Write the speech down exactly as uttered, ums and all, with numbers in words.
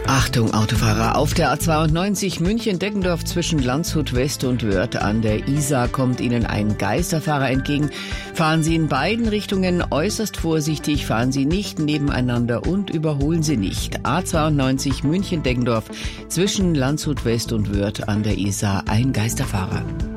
Achtung Autofahrer, auf der A zweiundneunzig München-Deggendorf zwischen Landshut West und Wörth an der Isar kommt Ihnen ein Geisterfahrer entgegen. Fahren Sie in beiden Richtungen äußerst vorsichtig, fahren Sie nicht nebeneinander und überholen Sie nicht. A zweiundneunzig München-Deggendorf zwischen Landshut West und Wörth an der Isar, ein Geisterfahrer.